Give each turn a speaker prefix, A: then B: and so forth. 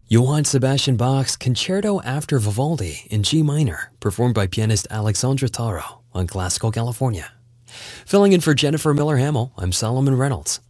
A: Johann Sebastian Bach's Concerto After Vivaldi in G minor, performed by pianist Alexandra Taro on Classical California. Filling in for Jennifer Miller-Hamill, I'm Solomon Reynolds.